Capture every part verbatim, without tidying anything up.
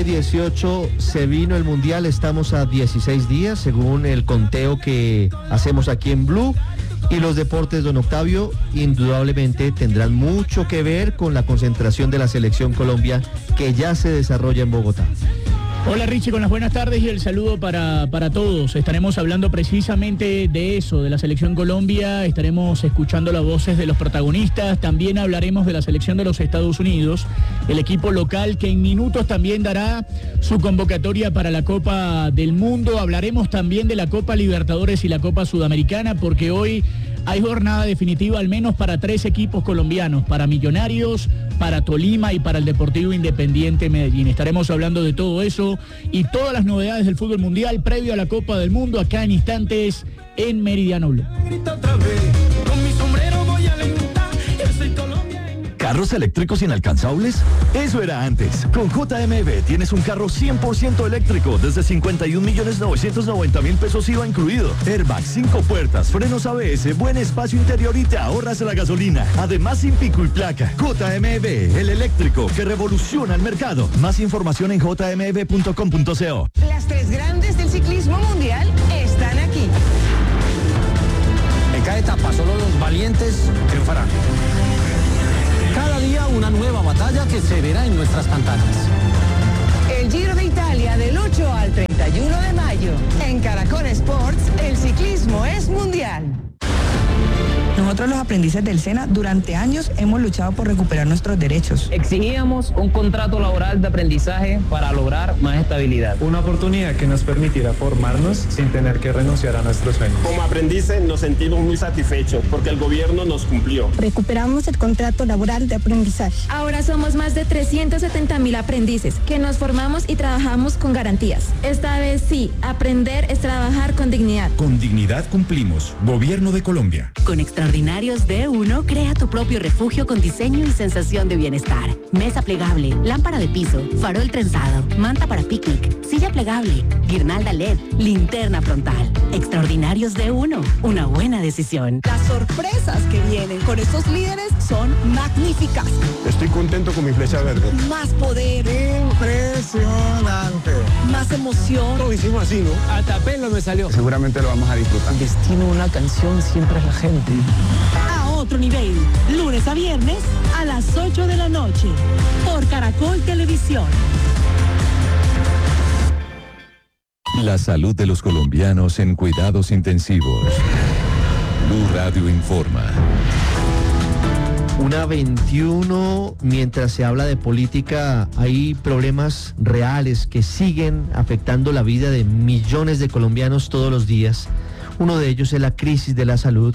dieciocho se vino el Mundial, estamos a dieciséis días, según el conteo que hacemos aquí en Blue. Y los deportes, don Octavio, indudablemente tendrán mucho que ver con la concentración de la Selección Colombia que ya se desarrolla en Bogotá. Hola Richie, con las buenas tardes y el saludo para, para todos. Estaremos hablando precisamente de eso, de la Selección Colombia, estaremos escuchando las voces de los protagonistas, también hablaremos de la selección de los Estados Unidos, el equipo local que en minutos también dará su convocatoria para la Copa del Mundo, hablaremos también de la Copa Libertadores y la Copa Sudamericana, porque hoy hay jornada definitiva al menos para tres equipos colombianos, para Millonarios, para Tolima y para el Deportivo Independiente Medellín. Estaremos hablando de todo eso y todas las novedades del fútbol mundial previo a la Copa del Mundo acá en instantes en Meridiano Blue. ¿Carros eléctricos inalcanzables? Eso era antes. Con J M B tienes un carro cien por ciento eléctrico desde cincuenta y un millones novecientos noventa mil pesos I V A incluido. Airbag, cinco puertas, frenos A B S, buen espacio interior y te ahorras la gasolina. Además sin pico y placa. J M B, el eléctrico que revoluciona el mercado. Más información en j m b punto com punto co. Las tres grandes del ciclismo mundial están aquí. En cada etapa solo los valientes triunfarán. Cada día una nueva batalla que se verá en nuestras pantallas. El Giro de Italia del ocho al treinta y uno de mayo. En Caracol Sports, el ciclismo es mundial. Nosotros los aprendices del SENA durante años hemos luchado por recuperar nuestros derechos. Exigíamos un contrato laboral de aprendizaje para lograr más estabilidad. Una oportunidad que nos permitiera formarnos sin tener que renunciar a nuestros sueños. Como aprendices nos sentimos muy satisfechos porque el gobierno nos cumplió. Recuperamos el contrato laboral de aprendizaje. Ahora somos más de trescientos setenta mil aprendices que nos formamos y trabajamos con garantías. Esta vez sí, aprender es trabajar con dignidad. Con dignidad cumplimos. Gobierno de Colombia. Con Extraordinarios D uno, crea tu propio refugio con diseño y sensación de bienestar. Mesa plegable, lámpara de piso, farol trenzado, manta para picnic, silla plegable, guirnalda L E D, linterna frontal. Extraordinarios D uno, una buena decisión. Las sorpresas que vienen con estos líderes son magníficas. Estoy contento con mi flecha verde. Más poder. Impresionante. Más emoción. Lo hicimos así, ¿no? Hasta pelo me salió. Seguramente lo vamos a disfrutar. El destino de una canción siempre es la gente. A otro nivel, lunes a viernes a las ocho de la noche, por Caracol Televisión. La salud de los colombianos en cuidados intensivos. Blue Radio informa. Una veintiuno, mientras se habla de política, hay problemas reales que siguen afectando la vida de millones de colombianos todos los días. Uno de ellos es la crisis de la salud,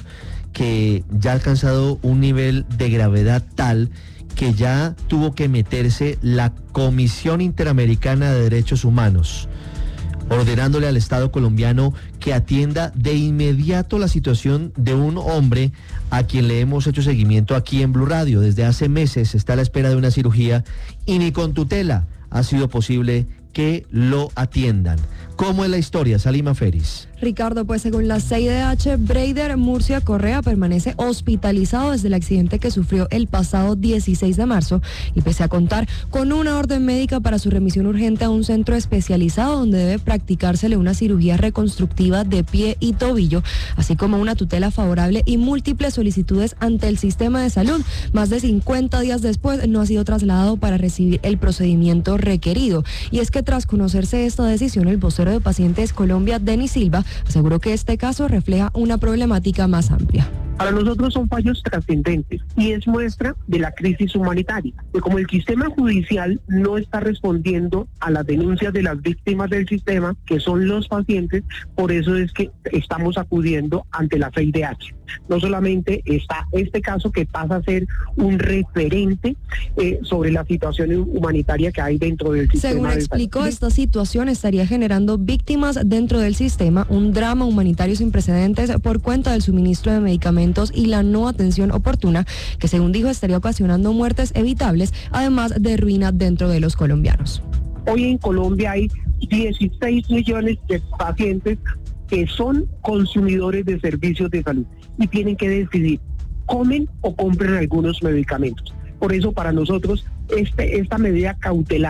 que ya ha alcanzado un nivel de gravedad tal que ya tuvo que meterse la Comisión Interamericana de Derechos Humanos, ordenándole al Estado colombiano que atienda de inmediato la situación de un hombre a quien le hemos hecho seguimiento aquí en Blue Radio. Desde hace meses está a la espera de una cirugía y ni con tutela ha sido posible que lo atiendan. ¿Cómo es la historia, Salima Feris? Ricardo, pues según la C I D H, Breider Murcia Correa permanece hospitalizado desde el accidente que sufrió el pasado dieciséis de marzo y pese a contar con una orden médica para su remisión urgente a un centro especializado donde debe practicársele una cirugía reconstructiva de pie y tobillo, así como una tutela favorable y múltiples solicitudes ante el sistema de salud. Más de cincuenta días después no ha sido trasladado para recibir el procedimiento requerido. Y es que tras conocerse esta decisión, el vocero de Pacientes Colombia, Denis Silva, aseguró que este caso refleja una problemática más amplia. Para nosotros son fallos trascendentes y es muestra de la crisis humanitaria, que como el sistema judicial no está respondiendo a las denuncias de las víctimas del sistema, que son los pacientes, por eso es que estamos acudiendo ante la C I D H. No solamente está este caso que pasa a ser un referente eh, sobre la situación humanitaria que hay dentro del sistema. Según explicó, esta situación estaría generando víctimas dentro del sistema, un drama humanitario sin precedentes por cuenta del suministro de medicamentos y la no atención oportuna, que según dijo estaría ocasionando muertes evitables, además de ruina dentro de los colombianos. Hoy en Colombia hay dieciséis millones de pacientes que son consumidores de servicios de salud y tienen que decidir, comen o compran algunos medicamentos. Por eso para nosotros este, esta medida cautelar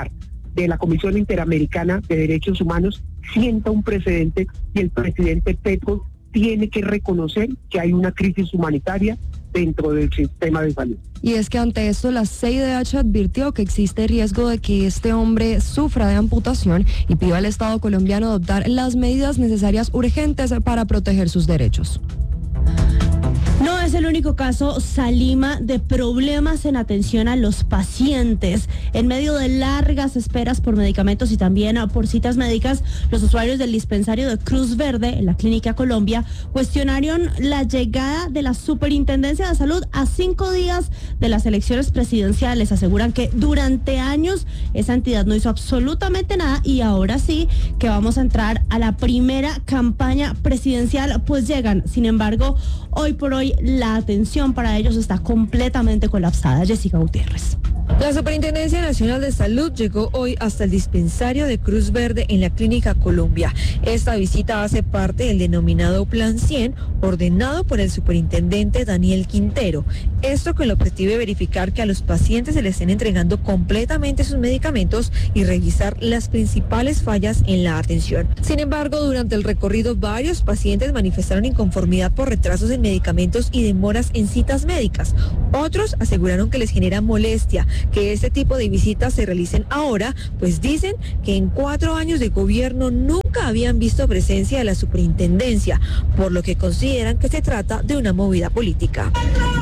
de la Comisión Interamericana de Derechos Humanos sienta un precedente y el presidente Petro tiene que reconocer que hay una crisis humanitaria dentro del sistema de salud. Y es que ante esto la C I D H advirtió que existe riesgo de que este hombre sufra de amputación y pidió al Estado colombiano adoptar las medidas necesarias urgentes para proteger sus derechos. No es el único caso, Salima, de problemas en atención a los pacientes. En medio de largas esperas por medicamentos y también por citas médicas, los usuarios del dispensario de Cruz Verde, en la Clínica Colombia, cuestionaron la llegada de la Superintendencia de Salud a cinco días de las elecciones presidenciales. Aseguran que durante años esa entidad no hizo absolutamente nada y ahora sí que vamos a entrar a la primera campaña presidencial, pues llegan. Sin embargo, hoy por hoy la atención para ellos está completamente colapsada. Jessica Gutiérrez. La Superintendencia Nacional de Salud llegó hoy hasta el dispensario de Cruz Verde en la Clínica Colombia. Esta visita hace parte del denominado Plan cien, ordenado por el superintendente Daniel Quintero. Esto con el objetivo de verificar que a los pacientes se les estén entregando completamente sus medicamentos y revisar las principales fallas en la atención. Sin embargo, durante el recorrido, varios pacientes manifestaron inconformidad por retrasos en medicamentos y demoras en citas médicas. Otros aseguraron que les genera molestia que este tipo de visitas se realicen ahora, pues dicen que en cuatro años de gobierno nunca habían visto presencia de la superintendencia, por lo que consideran que se trata de una movida política.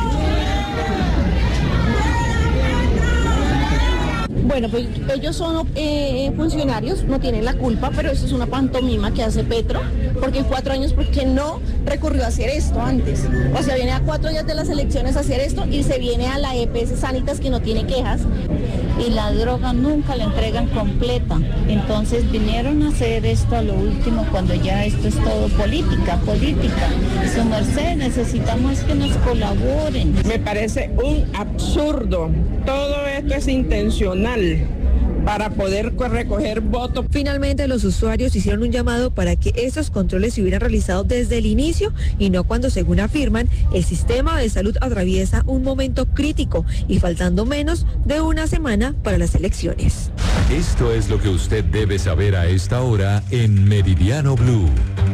Bueno, pues ellos son eh, funcionarios, no tienen la culpa, pero eso es una pantomima que hace Petro, porque en cuatro años, porque no recurrió a hacer esto antes. O sea, viene a cuatro días de las elecciones a hacer esto y se viene a la E P S Sanitas que no tiene quejas. Y la droga nunca la entregan completa. Entonces vinieron a hacer esto a lo último cuando ya esto es todo política, política. Su merced, necesitamos que nos colaboren. Me parece un absurdo. Todo esto es intencional para poder recoger votos. Finalmente, los usuarios hicieron un llamado para que estos controles se hubieran realizado desde el inicio y no cuando, según afirman, el sistema de salud atraviesa un momento crítico y faltando menos de una semana para las elecciones. Esto es lo que usted debe saber a esta hora en Meridiano Blue.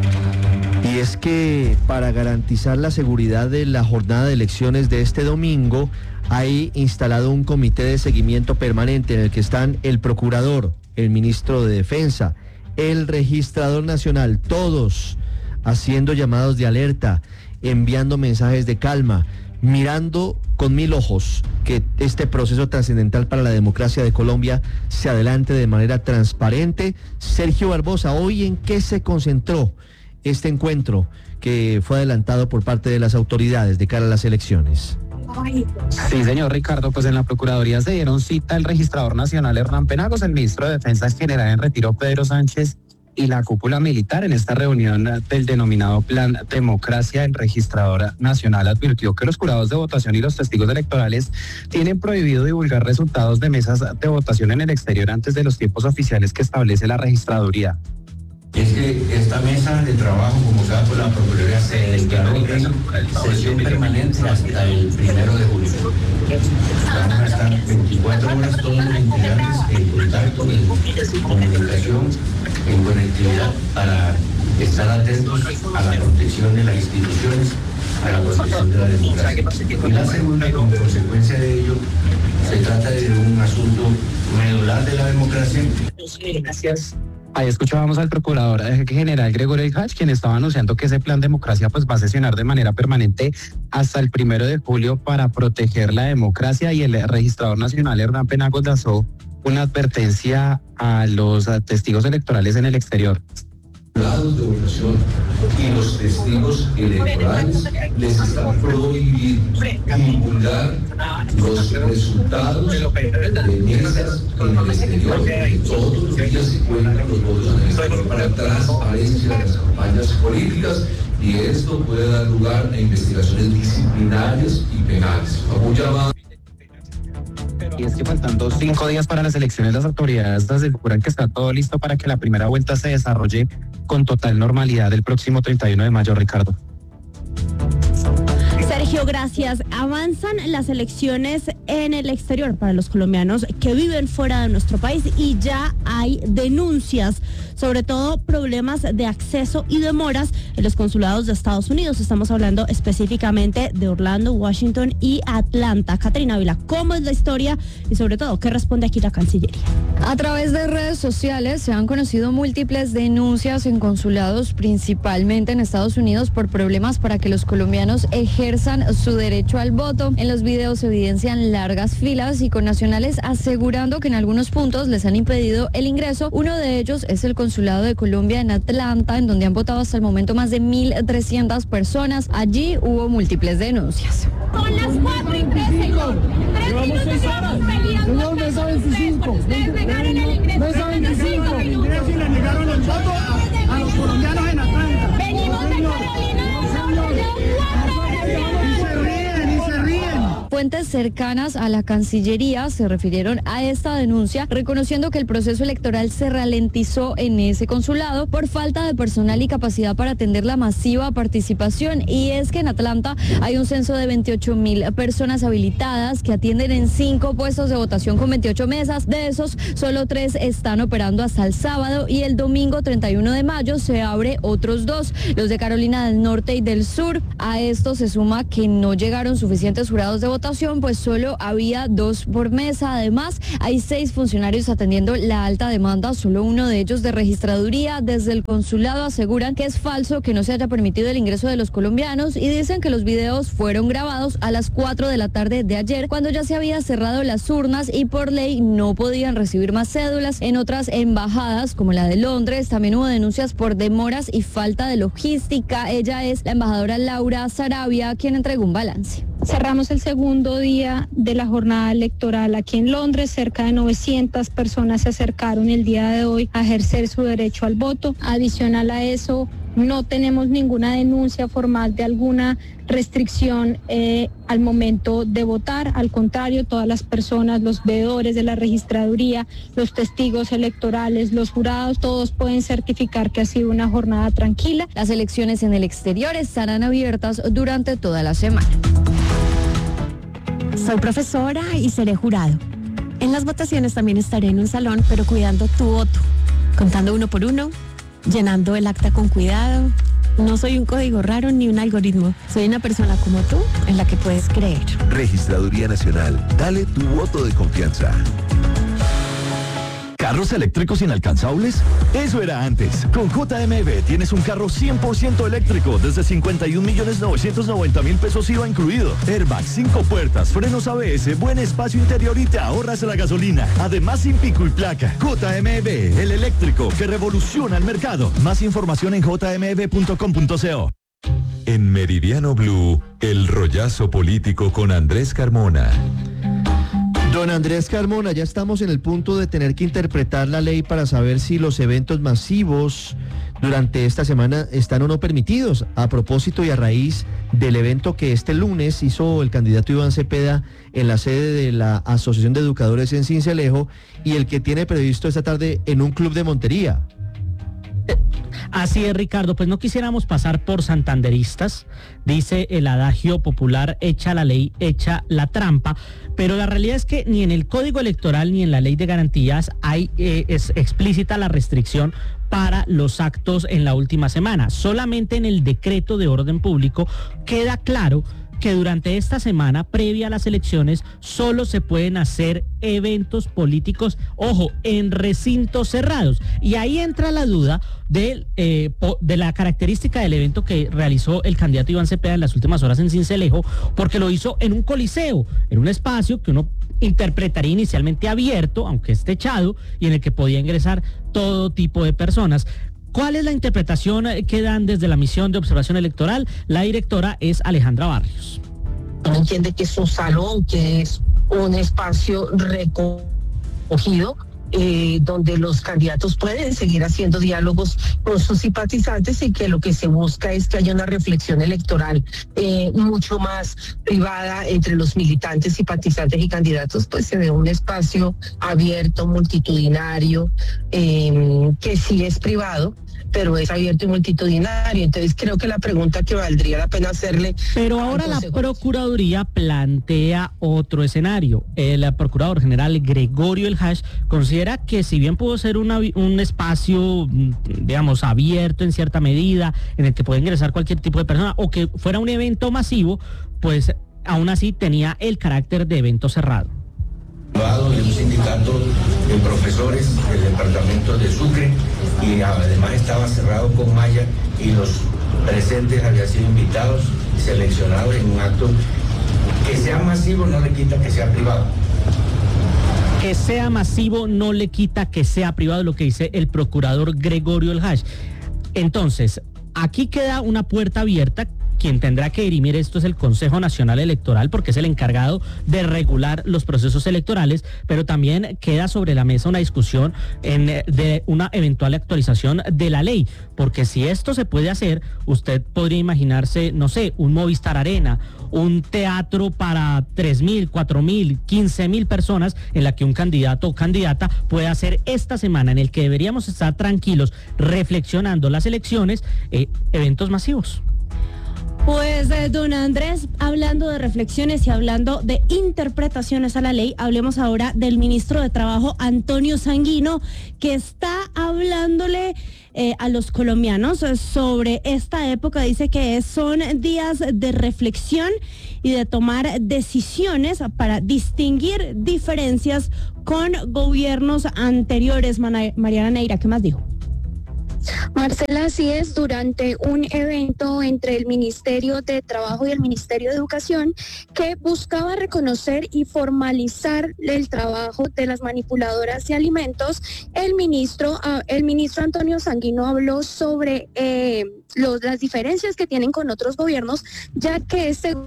Y es que para garantizar la seguridad de la jornada de elecciones de este domingo, hay instalado un comité de seguimiento permanente en el que están el procurador, el ministro de Defensa, el registrador nacional, todos haciendo llamados de alerta, enviando mensajes de calma, mirando con mil ojos que este proceso trascendental para la democracia de Colombia se adelante de manera transparente. Sergio Barbosa, ¿hoy en qué se concentró este encuentro que fue adelantado por parte de las autoridades de cara a las elecciones? Sí, señor Ricardo, pues en la Procuraduría se dieron cita el registrador nacional Hernán Penagos, el ministro de Defensa general en retiro Pedro Sánchez y la cúpula militar. En esta reunión del denominado Plan Democracia, el registrador nacional advirtió que los jurados de votación y los testigos electorales tienen prohibido divulgar resultados de mesas de votación en el exterior antes de los tiempos oficiales que establece la registraduría. Es que esta mesa de trabajo convocada por la Procuraduría se declaró en sesión permanente hasta el primero de julio. Vamos a estar veinticuatro horas todos los integrantes en contacto, en comunicación, en conectividad, para estar atentos a la protección de las instituciones, a la protección de la democracia. Y la segunda, como consecuencia de ello, se trata de un asunto medular de la democracia. Gracias. Ahí escuchábamos al procurador general Gregorio Hatch, quien estaba anunciando que ese plan democracia pues va a sesionar de manera permanente hasta el primero de julio para proteger la democracia, y el registrador nacional Hernán Penagos lanzó una advertencia a los testigos electorales en el exterior. Jurados de votación y los testigos electorales les están prohibidos divulgar los resultados de mesas en el exterior, que todos los días se cuentan los votos en el exterior para transparencia de las campañas políticas, y esto puede dar lugar a investigaciones disciplinarias y penales. Apoyaba. Y es que faltando cinco días para las elecciones, las autoridades aseguran que está todo listo para que la primera vuelta se desarrolle con total normalidad el próximo treinta y uno de mayo, Ricardo. Sergio, gracias. Avanzan las elecciones en el exterior para los colombianos que viven fuera de nuestro país y ya hay denuncias, sobre todo problemas de acceso y demoras en los consulados de Estados Unidos. Estamos hablando específicamente de Orlando, Washington y Atlanta. Caterina Ávila, ¿cómo es la historia y sobre todo qué responde aquí la Cancillería? A través de redes sociales se han conocido múltiples denuncias en consulados, principalmente en Estados Unidos, por problemas para que los colombianos ejerzan su derecho al voto. En los videos se evidencian largas filas y connacionales asegurando que en algunos puntos les han impedido el ingreso. Uno de ellos es el Consulado de Colombia en Atlanta, en donde han votado hasta el momento más de mil trescientas personas. Allí hubo múltiples denuncias. Son las cuatro y trece. Tres minutos llevamos peleando. Mesa veinticinco. Ustedes negaron el ingreso. Mesa veinticinco. El ingreso y le negaron el voto a, a los colombianos en Atlanta. Venimos de Carolina del Norte de cuatro. Y se ríen, y se ríen. Fuentes cercanas a la Cancillería se refirieron a esta denuncia, reconociendo que el proceso electoral se ralentizó en ese consulado por falta de personal y capacidad para atender la masiva participación. Y es que en Atlanta hay un censo de veintiocho mil personas habilitadas que atienden en cinco puestos de votación con veintiocho mesas. De esos, solo tres están operando hasta el sábado y el domingo treinta y uno de mayo se abre otros dos, los de Carolina del Norte y del Sur. A esto se suma que no llegaron suficientes jurados de votación, pues solo había dos por mesa. Además, hay seis funcionarios atendiendo la alta demanda, solo uno de ellos de registraduría. Desde el consulado aseguran que es falso que no se haya permitido el ingreso de los colombianos y dicen que los videos fueron grabados a las cuatro de la tarde de ayer, cuando ya se había cerrado las urnas y por ley no podían recibir más cédulas. En otras embajadas, como la de Londres, también hubo denuncias por demoras y falta de logística. Ella es la embajadora Laura Sarabia, quien entregó un balance. Cerramos el segundo día de la jornada electoral aquí en Londres. Cerca de novecientas personas se acercaron el día de hoy a ejercer su derecho al voto. Adicional a eso, no tenemos ninguna denuncia formal de alguna restricción eh, al momento de votar. Al contrario, todas las personas, los veedores de la registraduría, los testigos electorales, los jurados, todos pueden certificar que ha sido una jornada tranquila. Las elecciones en el exterior estarán abiertas durante toda la semana. Soy profesora y seré jurado. En las votaciones también estaré en un salón, pero cuidando tu voto, contando uno por uno, llenando el acta con cuidado. No soy un código raro ni un algoritmo. Soy una persona como tú, en la que puedes creer. Registraduría Nacional. Dale tu voto de confianza. ¿Carros eléctricos inalcanzables? Eso era antes. Con J M B tienes un carro cien por ciento eléctrico desde cincuenta y un millones novecientos noventa mil pesos I V A incluido. Airbag, cinco puertas, frenos A B S, buen espacio interior y te ahorras la gasolina. Además, sin pico y placa. J M B, el eléctrico que revoluciona el mercado. Más información en j m b punto com punto co. En Meridiano Blue, el rollazo político con Andrés Carmona. Don Andrés Carmona, ya estamos en el punto de tener que interpretar la ley para saber si los eventos masivos durante esta semana están o no permitidos. A propósito y a raíz del evento que este lunes hizo el candidato Iván Cepeda en la sede de la Asociación de Educadores en Sincelejo y el que tiene previsto esta tarde en un club de Montería. Así es, Ricardo, pues no quisiéramos pasar por santanderistas, dice el adagio popular, echa la ley, echa la trampa, pero la realidad es que ni en el Código Electoral ni en la Ley de Garantías hay eh, es explícita la restricción para los actos en la última semana. Solamente en el decreto de orden público queda claro que durante esta semana previa a las elecciones solo se pueden hacer eventos políticos, ojo, en recintos cerrados. Y ahí entra la duda de, eh, de la característica del evento que realizó el candidato Iván Cepeda en las últimas horas en Sincelejo, porque lo hizo en un coliseo, en un espacio que uno interpretaría inicialmente abierto, aunque es techado, y en el que podía ingresar todo tipo de personas. ¿Cuál es la interpretación que dan desde la misión de observación electoral? La directora es Alejandra Barrios. Uno entiende que es un salón, que es un espacio recogido eh, donde los candidatos pueden seguir haciendo diálogos con sus simpatizantes y que lo que se busca es que haya una reflexión electoral eh, mucho más privada entre los militantes, simpatizantes y candidatos, pues se dé un espacio abierto, multitudinario, eh, que sí es privado, pero es abierto y multitudinario. Entonces creo que la pregunta que valdría la pena hacerle... Pero ahora la Procuraduría plantea otro escenario. El Procurador General Gregorio El Hash considera que si bien pudo ser una, un espacio, digamos, abierto en cierta medida, en el que puede ingresar cualquier tipo de persona, o que fuera un evento masivo, pues aún así tenía el carácter de evento cerrado. En un sindicato de profesores del departamento de Sucre y además estaba cerrado con malla y los presentes habían sido invitados y seleccionados en un acto que sea masivo no le quita que sea privado. Que sea masivo no le quita que sea privado, lo que dice el procurador Gregorio El Hash. Entonces, aquí queda una puerta abierta. Quien tendrá que dirimir esto es el Consejo Nacional Electoral, porque es el encargado de regular los procesos electorales, pero también queda sobre la mesa una discusión en, de una eventual actualización de la ley, porque si esto se puede hacer, usted podría imaginarse, no sé, un Movistar Arena, un teatro para tres mil, cuatro mil, quince mil personas, en la que un candidato o candidata puede hacer esta semana, en el que deberíamos estar tranquilos reflexionando las elecciones, eh, eventos masivos. Pues eh, don Andrés, hablando de reflexiones y hablando de interpretaciones a la ley, hablemos ahora del ministro de Trabajo, Antonio Sanguino, que está hablándole eh, a los colombianos sobre esta época. Dice que son días de reflexión y de tomar decisiones para distinguir diferencias con gobiernos anteriores. Mariana Neira, ¿qué más dijo? Marcela, así es, durante un evento entre el Ministerio de Trabajo y el Ministerio de Educación que buscaba reconocer y formalizar el trabajo de las manipuladoras de alimentos, el ministro, el ministro Antonio Sanguino habló sobre eh, los, las diferencias que tienen con otros gobiernos, ya que este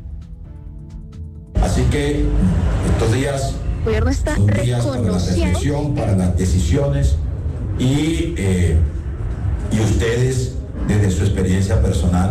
Así que estos días gobierno está son días para la reconociendo reflexión, para las decisiones y... Eh, y ustedes, desde su experiencia personal,